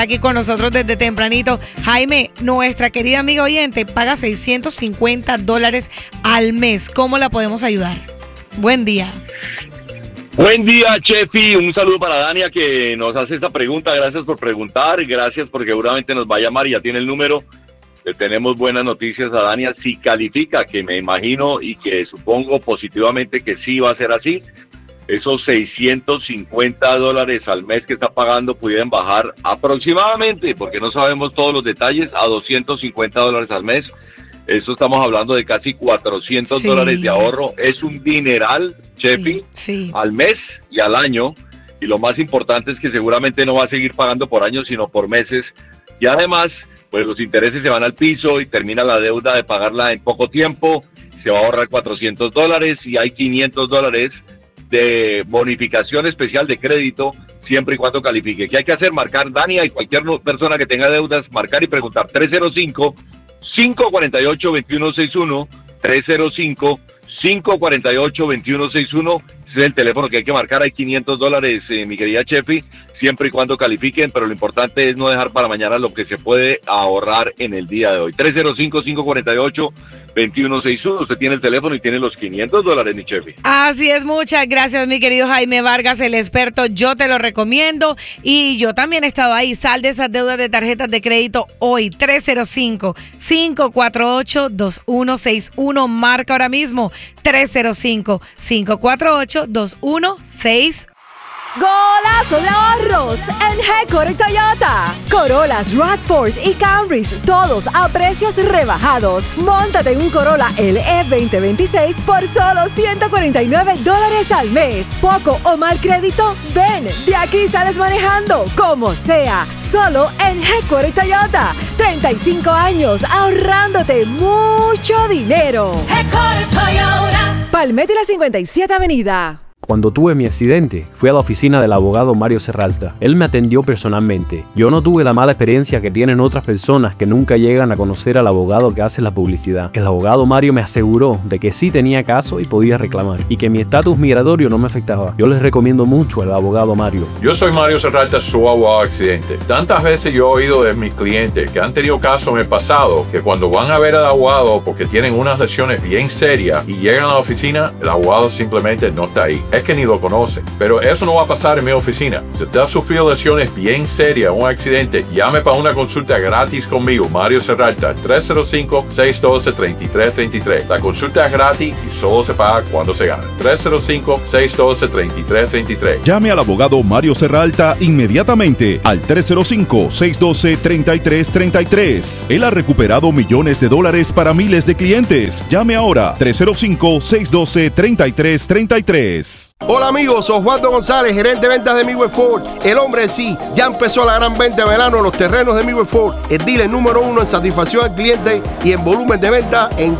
aquí con nosotros desde tempranito. Jaime, nuestra querida amiga oyente, paga $650 al mes. ¿Cómo la podemos ayudar? Buen día. Buen día, Chefi. Un saludo para Dania que nos hace esta pregunta. Gracias por preguntar. Gracias porque seguramente nos va a llamar y ya tiene el número. Le tenemos buenas noticias a Dania. Si califica, que me imagino y que supongo positivamente que sí va a ser así, esos $650 al mes que está pagando pudieran bajar aproximadamente, porque no sabemos todos los detalles, a $250 al mes. Eso estamos hablando de casi $400 de ahorro. Es un dineral, Chefi, al mes y al año. Y lo más importante es que seguramente no va a seguir pagando por años, sino por meses. Y además, pues los intereses se van al piso y termina la deuda de pagarla en poco tiempo. Se va a ahorrar $400 y hay $500 de bonificación especial de crédito siempre y cuando califique. ¿Qué hay que hacer? Marcar, Dania, y cualquier persona que tenga deudas, marcar y preguntar 305-548-2161, 305-548-2161. Ese es el teléfono que hay que marcar. Hay $500, mi querida Chefi, siempre y cuando califiquen, pero lo importante es no dejar para mañana lo que se puede ahorrar en el día de hoy. 305-548-2161. Usted tiene el teléfono y tiene los $500, mi Chefi. Así es, muchas gracias, mi querido Jaime Vargas, el experto. Yo te lo recomiendo y yo también he estado ahí. Sal de esas deudas de tarjetas de crédito hoy. 305-548-2161. Marca ahora mismo 305-548-2161. ¡Golazo de ahorros en Headquarter Toyota! Corollas, RAV4s y Camrys, todos a precios rebajados. Móntate en un Corolla LE 2026 por solo $149 al mes. ¿Poco o mal crédito? Ven, de aquí sales manejando, como sea. Solo en Headquarter Toyota. 35 años ahorrándote mucho dinero. Headquarter Toyota. Palmetto y la 57 Avenida. Cuando tuve mi accidente, fui a la oficina del abogado Mario Serralta. Él me atendió personalmente. Yo no tuve la mala experiencia que tienen otras personas que nunca llegan a conocer al abogado que hace la publicidad. El abogado Mario me aseguró de que sí tenía caso y podía reclamar, y que mi estatus migratorio no me afectaba. Yo les recomiendo mucho al abogado Mario. Yo soy Mario Serralta, su abogado accidente. Tantas veces yo he oído de mis clientes que han tenido casos en el pasado, que cuando van a ver al abogado porque tienen unas lesiones bien serias y llegan a la oficina, el abogado simplemente no está ahí. Es que ni lo conocen. Pero eso no va a pasar en mi oficina. Si usted ha sufrido lesiones bien serias, un accidente, llame para una consulta gratis conmigo, Mario Serralta, 305-612-3333. La consulta es gratis y solo se paga cuando se gana. 305-612-3333. Llame al abogado Mario Serralta inmediatamente al 305-612-3333. Él ha recuperado millones de dólares para miles de clientes. Llame ahora, 305-612-3333. Hola amigos, soy Osvaldo González, gerente de ventas de Midway Ford. El hombre en sí, ya empezó la gran venta de verano en los terrenos de Midway Ford. El dealer número 1 en satisfacción al cliente y en volumen de venta en